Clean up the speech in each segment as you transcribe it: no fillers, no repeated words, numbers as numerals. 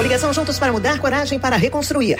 Ligação Juntos para Mudar, coragem para reconstruir.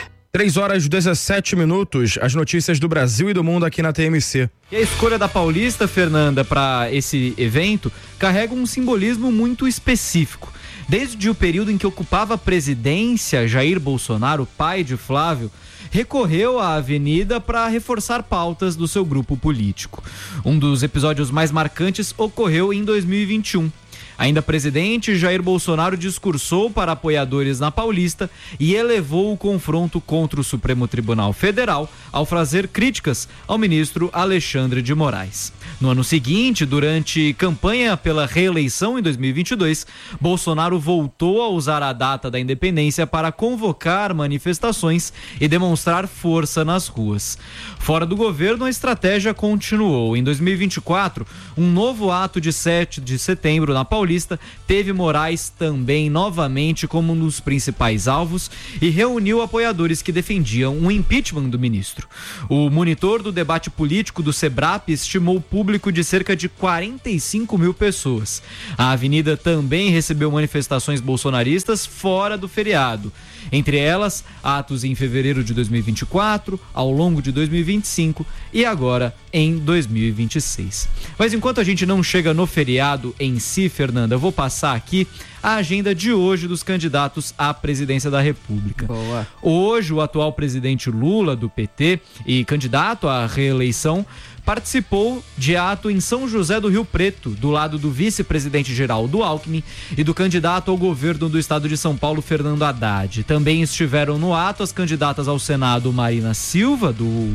3h17, as notícias do Brasil e do mundo aqui na TMC. E a escolha da Paulista, Fernanda, para esse evento carrega um simbolismo muito específico. Desde o período em que ocupava a presidência, Jair Bolsonaro, pai de Flávio, recorreu à avenida para reforçar pautas do seu grupo político. Um dos episódios mais marcantes ocorreu em 2021. Ainda presidente, Jair Bolsonaro discursou para apoiadores na Paulista e elevou o confronto contra o Supremo Tribunal Federal ao fazer críticas ao ministro Alexandre de Moraes. No ano seguinte, durante campanha pela reeleição em 2022, Bolsonaro voltou a usar a data da independência para convocar manifestações e demonstrar força nas ruas. Fora do governo, a estratégia continuou. Em 2024, um novo ato de 7 de setembro na Paulista teve Moraes também novamente como um dos principais alvos e reuniu apoiadores que defendiam um impeachment do ministro. O monitor do debate político do SEBRAP estimou o público de cerca de 45 mil pessoas. A avenida também recebeu manifestações bolsonaristas fora do feriado. Entre elas, atos em fevereiro de 2024, ao longo de 2025 e agora em 2026. Mas enquanto a gente não chega no feriado em si, Fernanda, eu vou passar aqui a agenda de hoje dos candidatos à presidência da República. Boa. Hoje, o atual presidente Lula, do PT, e candidato à reeleição, participou de ato em São José do Rio Preto, do lado do vice-presidente Geraldo Alckmin e do candidato ao governo do estado de São Paulo, Fernando Haddad. Também estiveram no ato as candidatas ao Senado Marina Silva,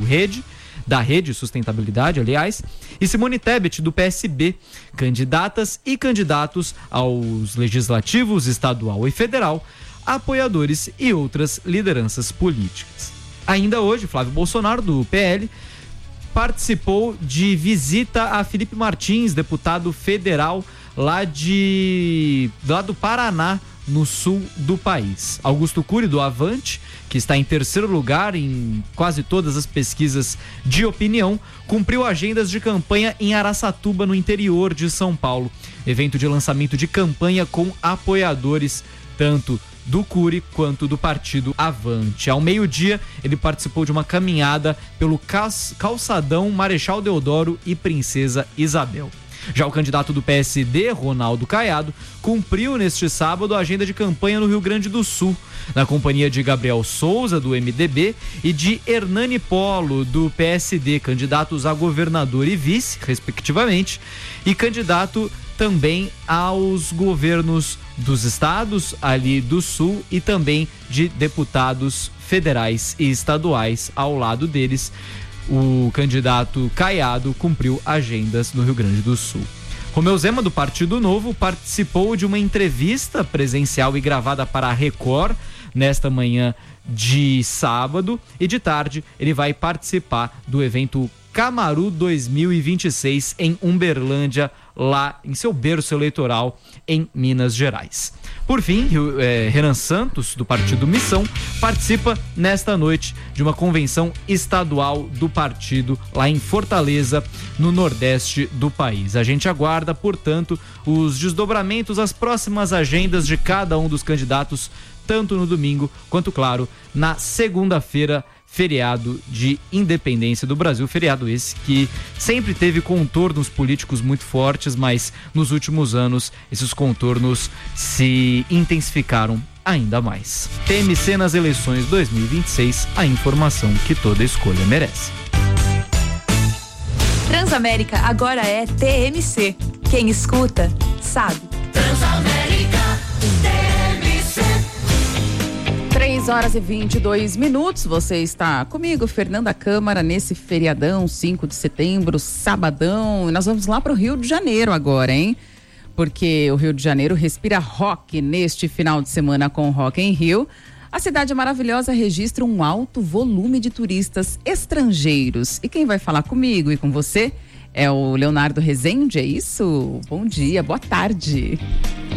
da Rede Sustentabilidade, aliás, e Simone Tebet, do PSB, candidatas e candidatos aos legislativos estadual e federal, apoiadores e outras lideranças políticas. Ainda hoje, Flávio Bolsonaro, do PL, participou de visita a Felipe Martins, deputado federal lá do Paraná, no sul do país. Augusto Cury, do Avante, que está em terceiro lugar em quase todas as pesquisas de opinião, cumpriu agendas de campanha em Araçatuba, no interior de São Paulo. Evento de lançamento de campanha com apoiadores tanto do Cury quanto do partido Avante. Ao meio-dia, ele participou de uma caminhada pelo calçadão Marechal Deodoro e Princesa Isabel. Já o candidato do PSD, Ronaldo Caiado, cumpriu neste sábado a agenda de campanha no Rio Grande do Sul, na companhia de Gabriel Souza, do MDB, e de Hernani Polo, do PSD, candidatos a governador e vice, respectivamente, e candidato também aos governos dos estados ali do Sul e também de deputados federais e estaduais ao lado deles. O candidato Caiado cumpriu agendas no Rio Grande do Sul. Romeu Zema, do Partido Novo, participou de uma entrevista presencial e gravada para a Record nesta manhã de sábado, e de tarde ele vai participar do evento Camaru 2026 em Uberlândia, lá em seu berço eleitoral em Minas Gerais. Por fim, Renan Santos, do Partido Missão, participa nesta noite de uma convenção estadual do partido lá em Fortaleza, no nordeste do país. A gente aguarda, portanto, os desdobramentos, as próximas agendas de cada um dos candidatos, tanto no domingo quanto, claro, na segunda-feira, feriado de independência do Brasil, feriado esse que sempre teve contornos políticos muito fortes, mas nos últimos anos esses contornos se intensificaram ainda mais. TMC nas eleições 2026, a informação que toda escolha merece. Transamérica agora é TMC. Quem escuta, sabe. Transamérica, TMC. 3h22. Você está comigo, Fernanda Câmara, nesse feriadão, 5 de setembro, sabadão. E nós vamos lá para o Rio de Janeiro agora, hein? Porque o Rio de Janeiro respira rock neste final de semana com Rock in Rio. A cidade maravilhosa registra um alto volume de turistas estrangeiros. E quem vai falar comigo e com você é o Leonardo Rezende, é isso? Bom dia, boa tarde.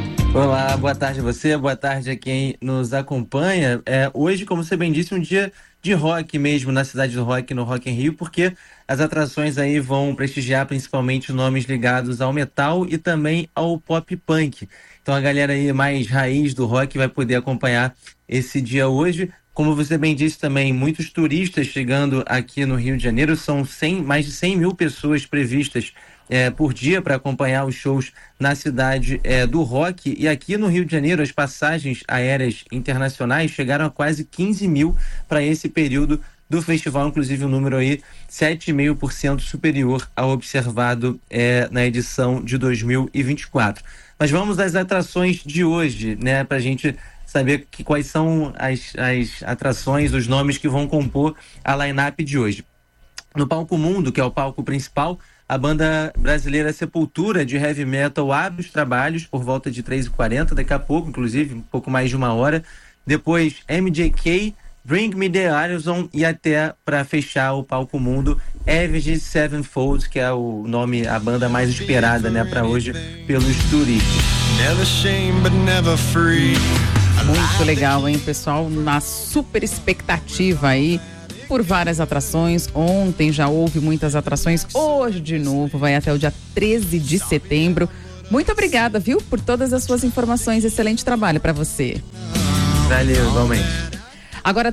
Olá, boa tarde a você, boa tarde a quem nos acompanha. Hoje, como você bem disse, um dia de rock mesmo na cidade do rock, no Rock in Rio, porque as atrações aí vão prestigiar principalmente nomes ligados ao metal e também ao pop punk. Então a galera aí mais raiz do rock vai poder acompanhar esse dia hoje. Como você bem disse também, muitos turistas chegando aqui no Rio de Janeiro, são mais de 100 mil pessoas previstas por dia para acompanhar os shows na cidade do rock. E aqui no Rio de Janeiro, as passagens aéreas internacionais chegaram a quase 15 mil para esse período do festival, inclusive um número aí 7,5% superior ao observado na edição de 2024. Mas vamos às atrações de hoje, né, para a gente saber quais são as atrações, os nomes que vão compor a line-up de hoje. No Palco Mundo, que é o palco principal, a banda brasileira Sepultura de heavy metal abre os trabalhos por volta de 3h40, daqui a pouco, inclusive, um pouco mais de uma hora. Depois, MJK, Bring Me The Horizon e até para fechar o Palco Mundo, Avenged Sevenfold, que é o nome, a banda mais esperada, né, para hoje pelos turistas. Never shame, but never free. Muito legal, hein, pessoal? Na super expectativa aí por várias atrações. Ontem já houve muitas atrações. Hoje, de novo, vai até o dia 13 de setembro. Muito obrigada, viu, por todas as suas informações. Excelente trabalho para você. Valeu, igualmente. Agora,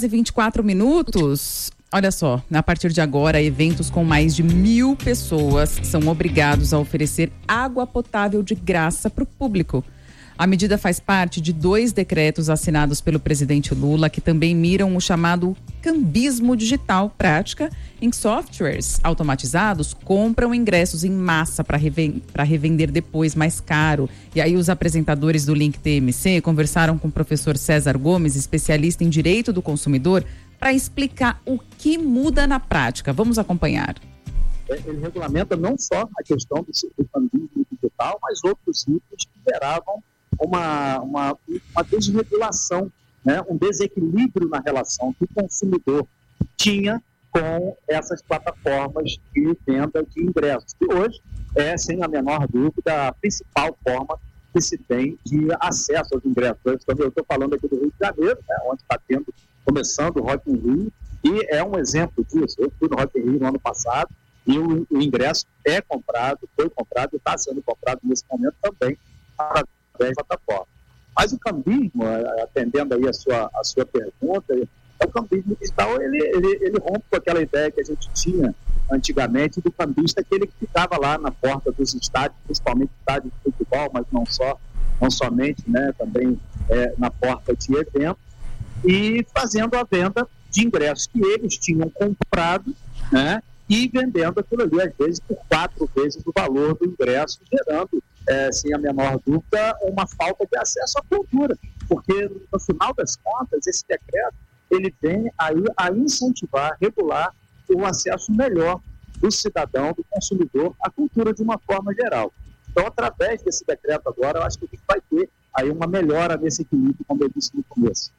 3h24. Olha só, a partir de agora, eventos com mais de 1.000 pessoas são obrigados a oferecer água potável de graça para o público. A medida faz parte de 2 decretos assinados pelo presidente Lula, que também miram o chamado cambismo digital, prática em que softwares automatizados compram ingressos em massa para revender depois mais caro. E aí os apresentadores do Link TMC conversaram com o professor César Gomes, especialista em direito do consumidor, para explicar o que muda na prática. Vamos acompanhar. Ele regulamenta não só a questão do cambismo digital, mas outros itens que geravam uma desregulação, né? Um desequilíbrio na relação que o consumidor tinha com essas plataformas de venda de ingressos, que hoje é, sem a menor dúvida, a principal forma que se tem de acesso aos ingressos. Eu estou falando aqui do Rio de Janeiro, né, onde está começando o Rock in Rio, e é um exemplo disso. Eu fui no Rock in Rio no ano passado e o ingresso foi comprado e está sendo comprado nesse momento também através da plataforma. Mas o cambismo, atendendo aí a sua pergunta, o cambismo digital, ele rompe com aquela ideia que a gente tinha antigamente do cambista, aquele que ficava lá na porta dos estádios, principalmente estádios de futebol, mas não somente, né, também na porta de eventos, e fazendo a venda de ingressos que eles tinham comprado, né, e vendendo aquilo ali, às vezes, por 4 vezes o valor do ingresso, gerando, sem a menor dúvida, uma falta de acesso à cultura. Porque, no final das contas, esse decreto, ele vem aí a incentivar, regular o acesso melhor do cidadão, do consumidor, à cultura de uma forma geral. Então, através desse decreto agora, eu acho que a gente vai ter aí uma melhora nesse equilíbrio, como eu disse no começo.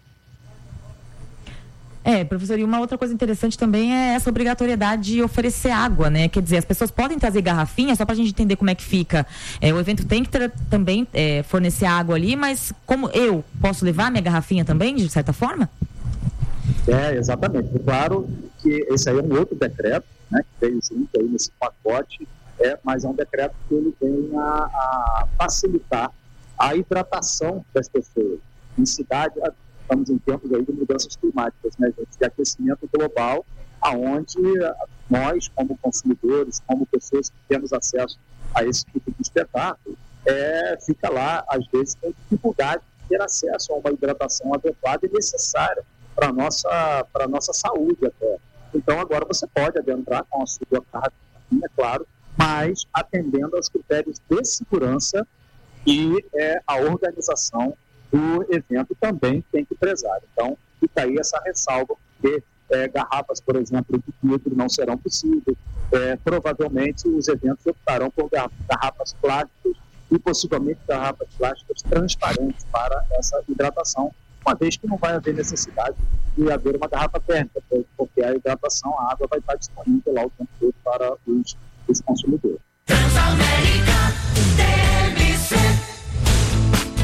Professor, e uma outra coisa interessante também é essa obrigatoriedade de oferecer água, né? Quer dizer, as pessoas podem trazer garrafinha, só pra gente entender como é que fica. O evento tem que também fornecer água ali, mas como eu posso levar minha garrafinha também, de certa forma? Exatamente. Claro que esse aí é um outro decreto, né, que veio junto aí nesse pacote, mas é um decreto que ele vem a facilitar a hidratação das pessoas. Em cidade, estamos em tempos aí de mudanças climáticas, né, gente, de aquecimento global, aonde nós, como consumidores, como pessoas que temos acesso a esse tipo de espetáculo, fica lá, às vezes, com dificuldade de ter acesso a uma hidratação adequada e necessária para a nossa saúde até. Então, agora você pode adentrar com a sua garrafinha, claro, mas atendendo aos critérios de segurança e a organização do evento também tem que prezar. Então, fica aí essa ressalva, porque garrafas, por exemplo, de vidro não serão possíveis. Provavelmente, os eventos optarão por garrafas plásticas e possivelmente garrafas plásticas transparentes para essa hidratação, uma vez que não vai haver necessidade de haver uma garrafa térmica, porque a hidratação, a água vai estar disponível lá o tempo todo para os consumidores.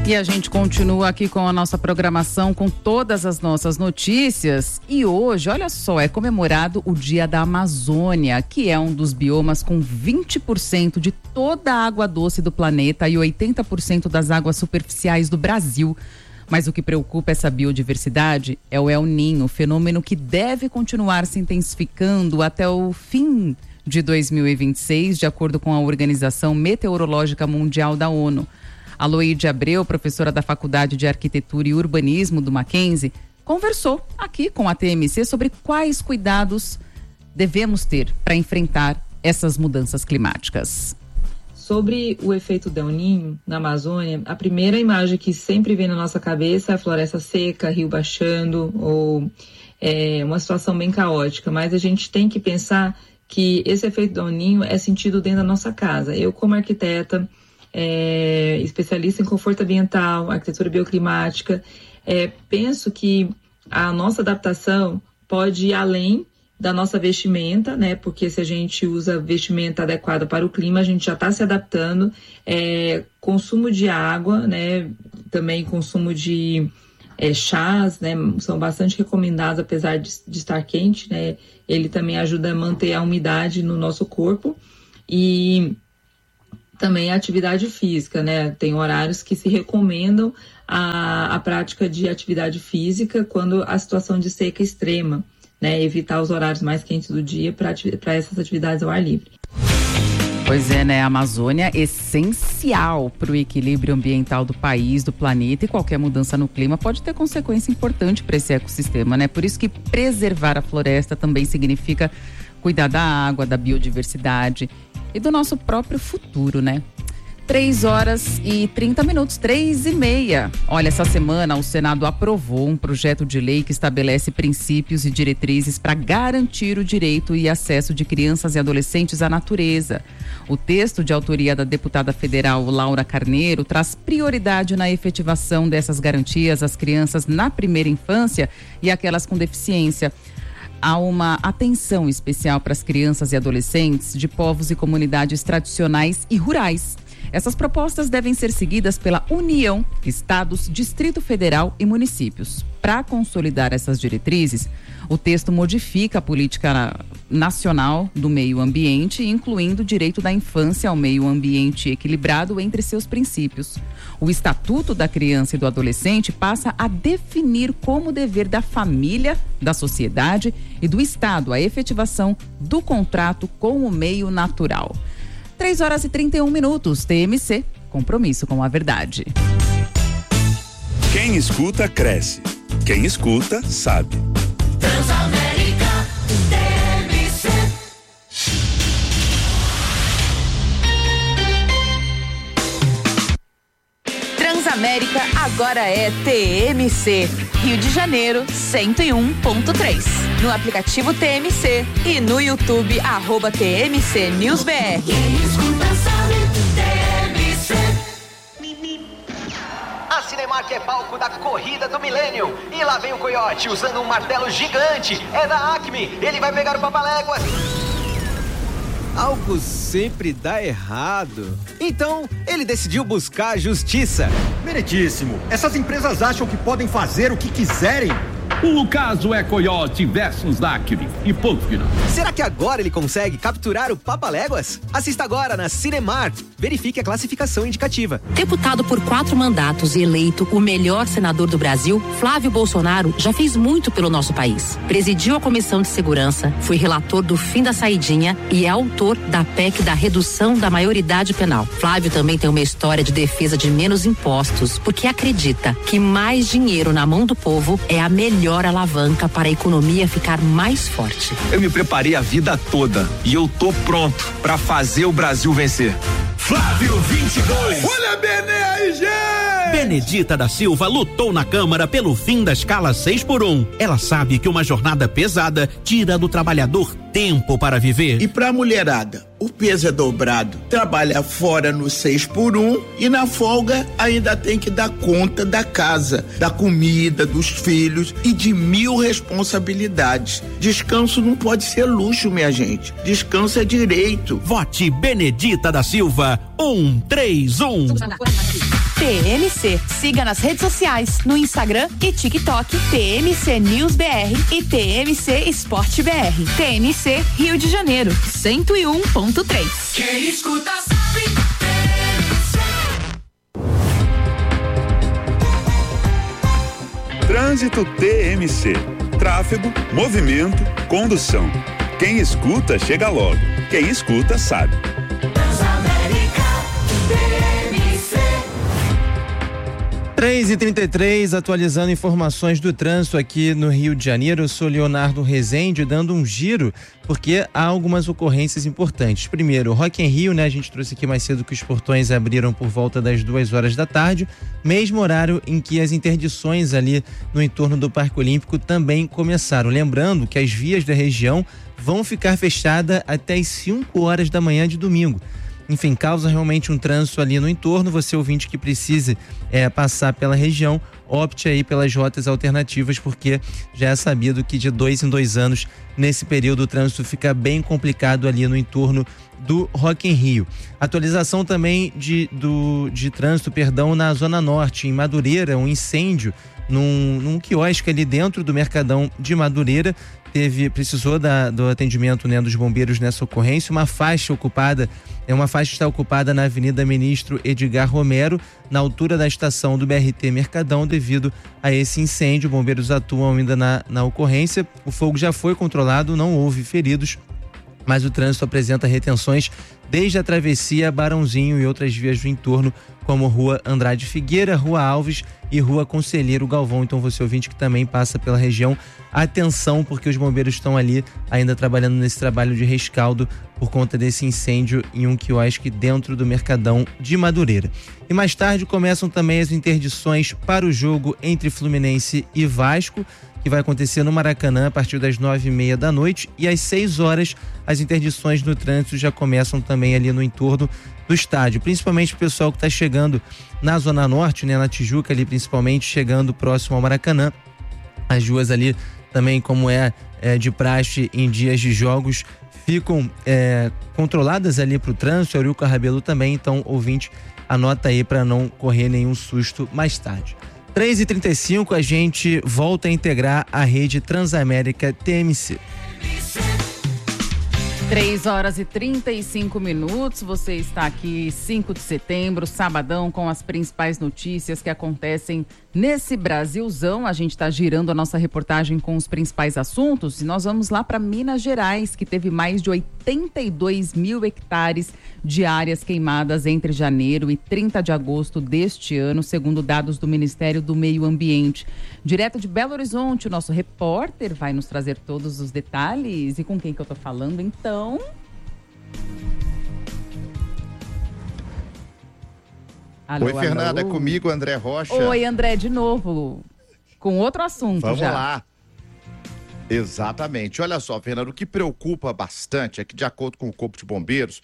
E a gente continua aqui com a nossa programação, com todas as nossas notícias. E hoje, olha só, é comemorado o Dia da Amazônia, que é um dos biomas com 20% de toda a água doce do planeta e 80% das águas superficiais do Brasil. Mas o que preocupa essa biodiversidade é o El Niño, fenômeno que deve continuar se intensificando até o fim de 2026, de acordo com a Organização Meteorológica Mundial da ONU. Aloíde Abreu, professora da Faculdade de Arquitetura e Urbanismo do Mackenzie, conversou aqui com a TMC sobre quais cuidados devemos ter para enfrentar essas mudanças climáticas. Sobre o efeito del Niño na Amazônia, a primeira imagem que sempre vem na nossa cabeça é a floresta seca, rio baixando, ou uma situação bem caótica. Mas a gente tem que pensar que esse efeito del Niño é sentido dentro da nossa casa. Eu, como arquiteta, especialista em conforto ambiental, arquitetura bioclimática, penso que a nossa adaptação pode ir além da nossa vestimenta, né? Porque se a gente usa vestimenta adequada para o clima, a gente já está se adaptando. Consumo de água, né? Também consumo de chás, né? São bastante recomendados, apesar de estar quente, né? Ele também ajuda a manter a umidade no nosso corpo. E também a atividade física, né? Tem horários que se recomendam a prática de atividade física quando a situação de seca é extrema, né? Evitar os horários mais quentes do dia para essas atividades ao ar livre. Pois é, né? A Amazônia é essencial para o equilíbrio ambiental do país, do planeta, e qualquer mudança no clima pode ter consequência importante para esse ecossistema, né? Por isso que preservar a floresta também significa cuidar da água, da biodiversidade e do nosso próprio futuro, né? 3h30, 3h30. Olha, essa semana o Senado aprovou um projeto de lei que estabelece princípios e diretrizes para garantir o direito e acesso de crianças e adolescentes à natureza. O texto, de autoria da deputada federal Laura Carneiro, traz prioridade na efetivação dessas garantias às crianças na primeira infância e aquelas com deficiência. Há uma atenção especial para as crianças e adolescentes de povos e comunidades tradicionais e rurais. Essas propostas devem ser seguidas pela União, estados, Distrito Federal e municípios. Para consolidar essas diretrizes, o texto modifica a política nacional do meio ambiente, incluindo o direito da infância ao meio ambiente equilibrado entre seus princípios. O Estatuto da Criança e do Adolescente passa a definir como dever da família, da sociedade e do Estado a efetivação do contrato com o meio natural. 3h31, TMC, compromisso com a verdade. Quem escuta, cresce. Quem escuta, sabe. Transamérica, TMC. Transamérica agora é TMC. Rio de Janeiro, 101.3. No aplicativo TMC e no YouTube, @TMC News BR. Quem escuta sabe, TMC. A Cinemark é palco da corrida do milênio. E lá vem o Coyote usando um martelo gigante. É da Acme. Ele vai pegar o Papaléguas. Algo sempre dá errado. Então, ele decidiu buscar a justiça. Meritíssimo. Essas empresas acham que podem fazer o que quiserem. O caso é Coyote versus Acme e ponto final. Será que agora ele consegue capturar o Papaléguas? Assista agora na Cinemark. Verifique a classificação indicativa. Deputado por 4 mandatos e eleito o melhor senador do Brasil, Flávio Bolsonaro já fez muito pelo nosso país. Presidiu a Comissão de Segurança, foi relator do fim da saidinha e é autor da PEC da redução da maioridade penal. Flávio também tem uma história de defesa de menos impostos, porque acredita que mais dinheiro na mão do povo é a melhor alavanca para a economia ficar mais forte. Eu me preparei a vida toda e eu tô pronto para fazer o Brasil vencer. Flávio 22. Olha a Benê aí, gente! Benedita da Silva lutou na Câmara pelo fim da escala 6x1. Ela sabe que uma jornada pesada tira do trabalhador tempo para viver. E pra mulherada, o peso é dobrado. Trabalha fora no 6x1 e na folga ainda tem que dar conta da casa, da comida, dos filhos e de 1000 responsabilidades. Descanso não pode ser luxo, minha gente. Descanso é direito. Vote Benedita da Silva 131. TMC. Siga nas redes sociais, no Instagram e TikTok, TMC News BR e TMC Esporte BR. TMC Rio de Janeiro, 101.3. Quem escuta sabe. Trânsito TMC. Tráfego, movimento, condução. Quem escuta, chega logo. Quem escuta, sabe. Transamérica, TMC. 3h33, atualizando informações do trânsito aqui no Rio de Janeiro. Eu sou Leonardo Rezende, dando um giro, porque há algumas ocorrências importantes. Primeiro, Rock in Rio, né? A gente trouxe aqui mais cedo que os portões abriram por volta das 2h da tarde, mesmo horário em que as interdições ali no entorno do Parque Olímpico também começaram. Lembrando que as vias da região vão ficar fechadas até as 5h da manhã de domingo. Enfim, causa realmente um trânsito ali no entorno. Você, ouvinte, que precise passar pela região, opte aí pelas rotas alternativas, porque já é sabido que de 2 em 2 anos, nesse período, o trânsito fica bem complicado ali no entorno do Rock in Rio. Atualização também de trânsito, na Zona Norte, em Madureira, um incêndio num quiosque ali dentro do Mercadão de Madureira. Precisou do atendimento, né, dos bombeiros nessa ocorrência. Uma faixa está ocupada na Avenida Ministro Edgar Romero, na altura da estação do BRT Mercadão, devido a esse incêndio. Bombeiros atuam ainda na ocorrência. O fogo já foi controlado, não houve feridos, mas o trânsito apresenta retenções desde a travessia Barãozinho e outras vias do entorno, como Rua Andrade Figueira, Rua Alves e Rua Conselheiro Galvão. Então, você, ouvinte, que também passa pela região, atenção, porque os bombeiros estão ali ainda trabalhando nesse trabalho de rescaldo por conta desse incêndio em um quiosque dentro do Mercadão de Madureira. E mais tarde começam também as interdições para o jogo entre Fluminense e Vasco, que vai acontecer no Maracanã a partir das 9h30 da noite, e às 6h as interdições no trânsito já começam também ali no entorno do estádio, principalmente o pessoal que está chegando na Zona Norte, né, na Tijuca ali, principalmente chegando próximo ao Maracanã. As ruas ali também, como de praxe em dias de jogos, ficam controladas ali para o trânsito. Eurico Rabelo também, então, ouvinte, anota aí para não correr nenhum susto mais tarde. 3h35, a gente volta a integrar a rede Transamérica TMC. 3h35, você está aqui 5 de setembro, sabadão, com as principais notícias que acontecem nesse Brasilzão. A gente está girando a nossa reportagem com os principais assuntos e nós vamos lá para Minas Gerais, que teve mais de 82 mil hectares de áreas queimadas entre janeiro e 30 de agosto deste ano, segundo dados do Ministério do Meio Ambiente. Direto de Belo Horizonte, o nosso repórter vai nos trazer todos os detalhes. E com quem que eu tô falando, então? Alô, oi, Fernanda, alô. É comigo, André Rocha. Oi, André, de novo, com outro assunto. Vamos já. lá. Exatamente. Olha só, Fernando, o que preocupa bastante é que, de acordo com o Corpo de Bombeiros,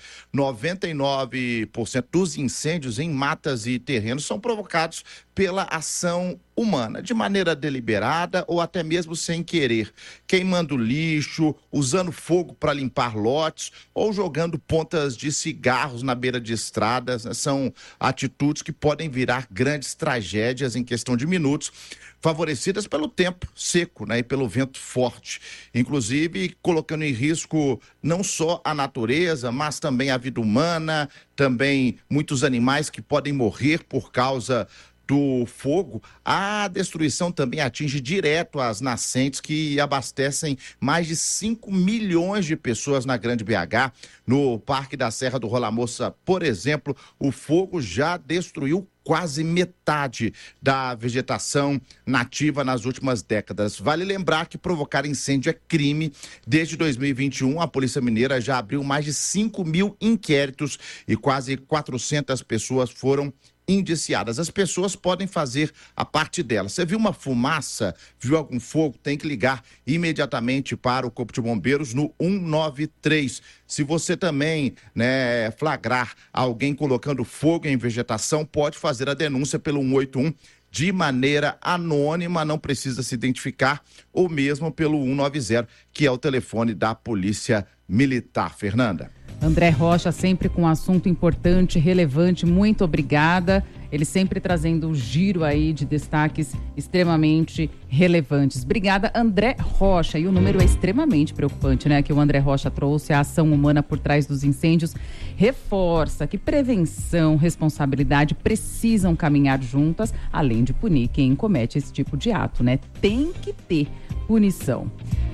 99% dos incêndios em matas e terrenos são provocados pela ação humana, de maneira deliberada ou até mesmo sem querer, queimando lixo, usando fogo para limpar lotes ou jogando pontas de cigarros na beira de estradas. São atitudes que podem virar grandes tragédias em questão de minutos, favorecidas pelo tempo seco, né, e pelo vento forte, inclusive colocando em risco não só a natureza, mas também a vida humana, também muitos animais que podem morrer por causa do fogo. A destruição também atinge direto as nascentes que abastecem mais de 5 milhões de pessoas na Grande BH. No Parque da Serra do Rola Moça, por exemplo, o fogo já destruiu quase metade da vegetação nativa nas últimas décadas. Vale lembrar que provocar incêndio é crime. Desde 2021, a Polícia Mineira já abriu mais de 5 mil inquéritos e quase 400 pessoas foram indiciadas. As pessoas podem fazer a parte delas. Você viu uma fumaça, viu algum fogo, tem que ligar imediatamente para o Corpo de Bombeiros no 193. Se você também, né, flagrar alguém colocando fogo em vegetação, pode fazer a denúncia pelo 181 de maneira anônima, não precisa se identificar, ou mesmo pelo 190, que é o telefone da Polícia Militar. Fernanda. André Rocha, sempre com um assunto importante, relevante, muito obrigada. Ele sempre trazendo um giro aí de destaques extremamente relevantes. Obrigada, André Rocha. E o número é extremamente preocupante, né? Que o André Rocha trouxe, a ação humana por trás dos incêndios, reforça que prevenção, responsabilidade precisam caminhar juntas, além de punir quem comete esse tipo de ato, né? Tem que ter punição.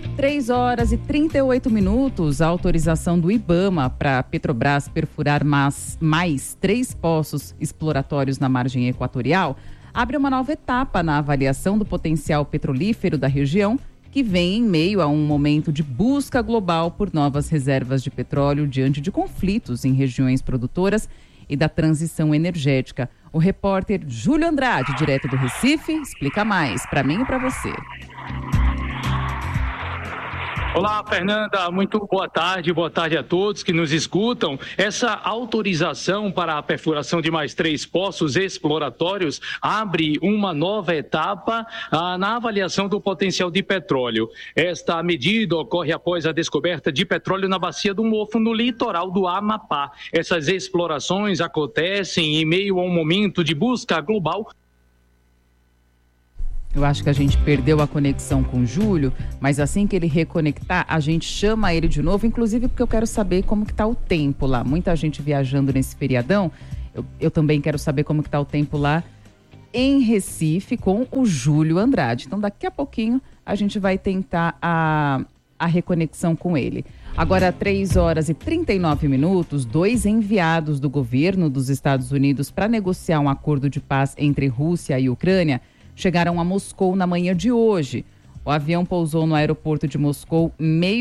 3h38, a autorização do IBAMA para Petrobras perfurar mais 3 poços exploratórios na margem equatorial abre uma nova etapa na avaliação do potencial petrolífero da região, que vem em meio a um momento de busca global por novas reservas de petróleo diante de conflitos em regiões produtoras e da transição energética. O repórter Júlio Andrade, direto do Recife, explica mais para mim e para você. Olá, Fernanda, muito boa tarde a todos que nos escutam. Essa autorização para a perfuração de mais 3 poços exploratórios abre uma nova etapa na avaliação do potencial de petróleo. Esta medida ocorre após a descoberta de petróleo na Bacia do Mofo, no litoral do Amapá. Essas explorações acontecem em meio a um momento de busca global. Eu acho que a gente perdeu a conexão com o Júlio, mas assim que ele reconectar, a gente chama ele de novo, inclusive porque eu quero saber como que tá o tempo lá. Muita gente viajando nesse feriadão. Eu também quero saber como que tá o tempo lá em Recife com o Júlio Andrade. Então, daqui a pouquinho, a gente vai tentar a reconexão com ele. Agora, 3h39, 2 enviados do governo dos Estados Unidos para negociar um acordo de paz entre Rússia e Ucrânia chegaram a Moscou na manhã de hoje. O avião pousou no aeroporto de Moscou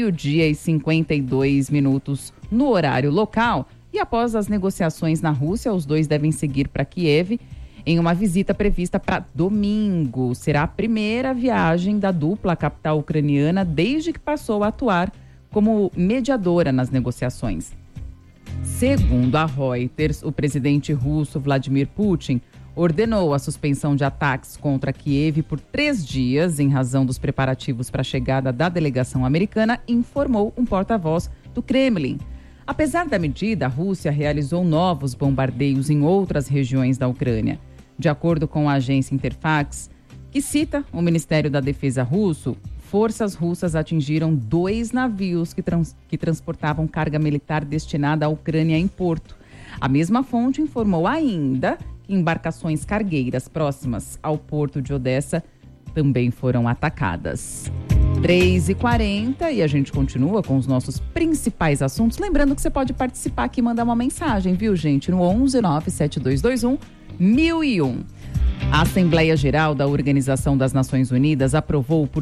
12h52 no horário local e após as negociações na Rússia, os dois devem seguir para Kiev em uma visita prevista para domingo. Será a primeira viagem da dupla à capital ucraniana desde que passou a atuar como mediadora nas negociações. Segundo a Reuters, o presidente russo Vladimir Putin ordenou a suspensão de ataques contra Kiev por 3 dias em razão dos preparativos para a chegada da delegação americana, informou um porta-voz do Kremlin. Apesar da medida, a Rússia realizou novos bombardeios em outras regiões da Ucrânia. De acordo com a agência Interfax, que cita o Ministério da Defesa russo, forças russas atingiram 2 navios que transportavam carga militar destinada à Ucrânia em porto. A mesma fonte informou ainda que embarcações cargueiras próximas ao porto de Odessa também foram atacadas. 3h40 e a gente continua com os nossos principais assuntos. Lembrando que você pode participar aqui e mandar uma mensagem, viu, gente? No 11-97221-1001. A Assembleia Geral da Organização das Nações Unidas aprovou por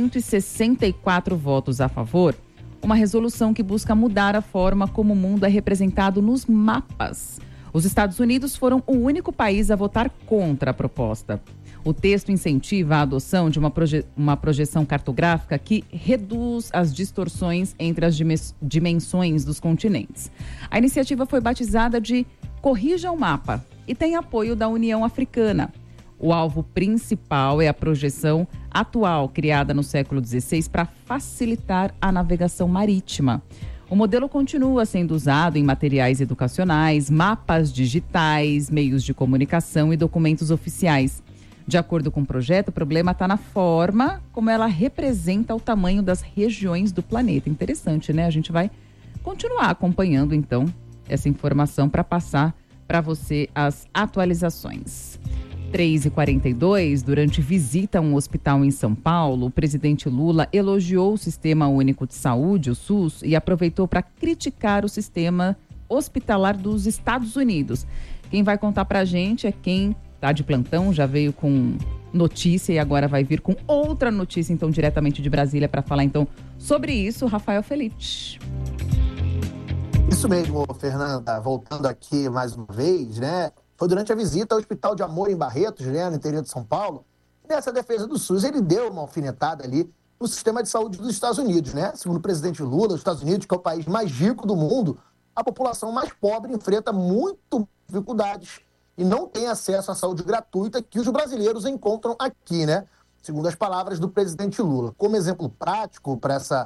164 votos a favor uma resolução que busca mudar a forma como o mundo é representado nos mapas. Os Estados Unidos foram o único país a votar contra a proposta. O texto incentiva a adoção de uma projeção cartográfica que reduz as distorções entre as dimensões dos continentes. A iniciativa foi batizada de Corrija o Mapa e tem apoio da União Africana. O alvo principal é a projeção atual, criada no século XVI para facilitar a navegação marítima. O modelo continua sendo usado em materiais educacionais, mapas digitais, meios de comunicação e documentos oficiais. De acordo com o projeto, o problema está na forma como ela representa o tamanho das regiões do planeta. Interessante, né? A gente vai continuar acompanhando, então, essa informação para passar para você as atualizações. 3h42, durante visita a um hospital em São Paulo, o presidente Lula elogiou o Sistema Único de Saúde, o SUS, e aproveitou para criticar o sistema hospitalar dos Estados Unidos. Quem vai contar para a gente é quem está de plantão, já veio com notícia e agora vai vir com outra notícia, então, diretamente de Brasília, para falar, então, sobre isso, Rafael Felite. Isso mesmo, Fernanda. Voltando aqui mais uma vez, né? Foi durante a visita ao Hospital de Amor em Barretos, né, no interior de São Paulo. Nessa defesa do SUS, ele deu uma alfinetada ali no sistema de saúde dos Estados Unidos, né? Segundo o presidente Lula, os Estados Unidos, que é o país mais rico do mundo, a população mais pobre enfrenta muito dificuldades e não tem acesso à saúde gratuita que os brasileiros encontram aqui, né? Segundo as palavras do presidente Lula. Como exemplo prático para essa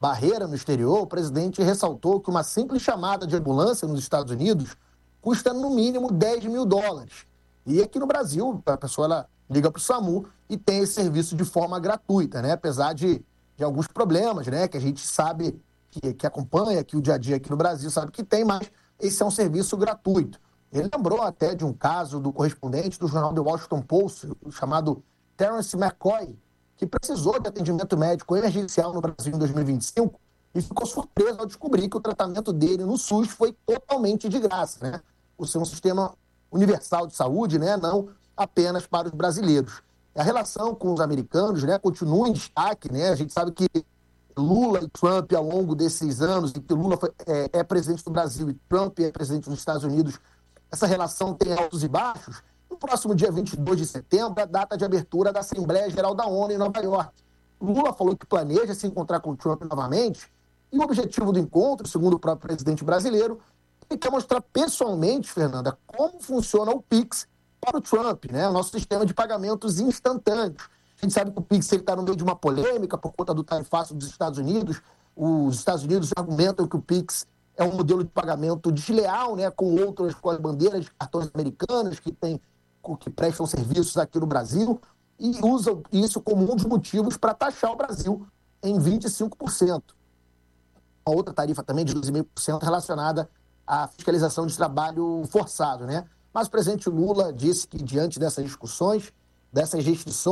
barreira no exterior, o presidente ressaltou que uma simples chamada de ambulância nos Estados Unidos custa no mínimo $10 mil. E aqui no Brasil, a pessoa ela liga para o SAMU e tem esse serviço de forma gratuita, né? Apesar de alguns problemas, né? Que a gente sabe, que acompanha aqui o dia a dia aqui no Brasil, sabe que tem, mas esse é um serviço gratuito. Ele lembrou até de um caso do correspondente do jornal The Washington Post, chamado Terence McCoy, que precisou de atendimento médico emergencial no Brasil em 2025 e ficou surpreso ao descobrir que o tratamento dele no SUS foi totalmente de graça, né? Por ser um sistema universal de saúde, né? Não apenas para os brasileiros. A relação com os americanos, né, continua em destaque, né? A gente sabe que Lula e Trump, ao longo desses anos, em que Lula é presidente do Brasil e Trump é presidente dos Estados Unidos, essa relação tem altos e baixos. No próximo dia 22 de setembro, é a data de abertura da Assembleia Geral da ONU em Nova York. Lula falou que planeja se encontrar com Trump novamente, e o objetivo do encontro, segundo o próprio presidente brasileiro, ele quer mostrar pessoalmente, Fernanda, como funciona o Pix para o Trump, né? O nosso sistema de pagamentos instantâneos. A gente sabe que o Pix está no meio de uma polêmica por conta do tarifácio dos Estados Unidos. Os Estados Unidos argumentam que o Pix é um modelo de pagamento desleal, né, com outras com as bandeiras de cartões americanos que prestam serviços aqui no Brasil, e usam isso como um dos motivos para taxar o Brasil em 25%. Uma outra tarifa também de 12,5% relacionada à fiscalização de trabalho forçado, né? Mas o presidente Lula disse que, diante dessas discussões, dessas restrições,